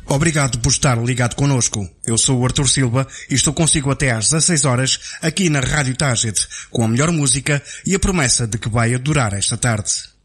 Obrigado por estar ligado connosco. Eu sou o Arthur Silva e estou consigo até às 16 horas aqui na Rádio Tágete, com a melhor música e a promessa de que vai adorar esta tarde.